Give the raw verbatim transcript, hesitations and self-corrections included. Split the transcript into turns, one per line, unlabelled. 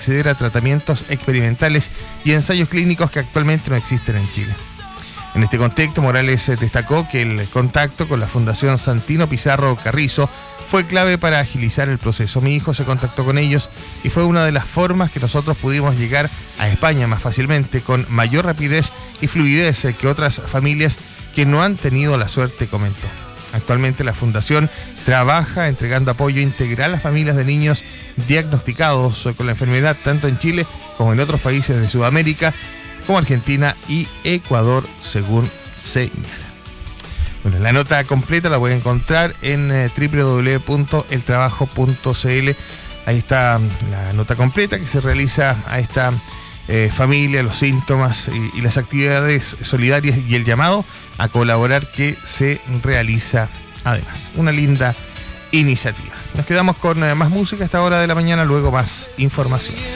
acceder a tratamientos experimentales y ensayos clínicos que actualmente no existen en Chile. En este contexto, Morales destacó que el contacto con la Fundación Santino Pizarro Carrizo fue clave para agilizar el proceso. Mi hijo se contactó con ellos y fue una de las formas que nosotros pudimos llegar a España más fácilmente, con mayor rapidez y fluidez que otras familias que no han tenido la suerte, comentó. Actualmente la Fundación trabaja entregando apoyo integral a familias de niños diagnosticados con la enfermedad, tanto en Chile como en otros países de Sudamérica, como Argentina y Ecuador, según señala. Bueno, la nota completa la pueden encontrar en eh, doble u doble u doble u punto el trabajo punto c l. Ahí está la nota completa que se realiza a esta eh, familia, los síntomas y, y las actividades solidarias y el llamado a colaborar que se realiza además. Una linda iniciativa. Nos quedamos con eh, más música a esta hora de la mañana, luego más informaciones.